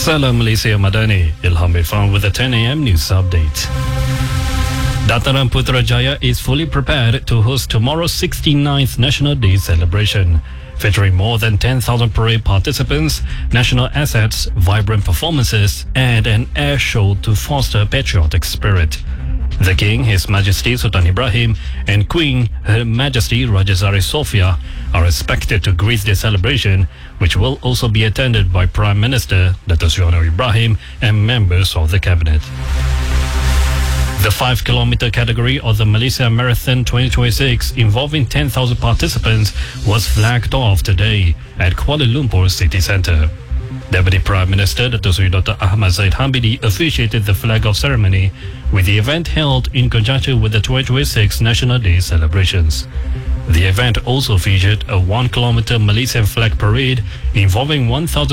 Salam Malaysia Madani, Ilham Irfan with the 10 a.m. news update. Dataran Putrajaya is fully prepared to host tomorrow's 69th National Day celebration, featuring more than 10,000 parade participants, national assets, vibrant performances, and an air show to foster patriotic spirit. The King, His Majesty Sultan Ibrahim, and Queen, Her Majesty Rajasari Sofia, are expected to grace the celebration, which will also be attended by Prime Minister Dato' Sri Anwar Ibrahim and members of the cabinet. The 5-kilometer category of the Malaysia Marathon 2026, involving 10,000 participants, was flagged off today at Kuala Lumpur City Centre. Deputy Prime Minister Dato' Sri Dr. Ahmad Zahid Hamidi officiated the flag-off ceremony, with the event held in conjunction with the 2026 National Day celebrations. The event also featured a 1-kilometer Malaysian flag parade involving 1,000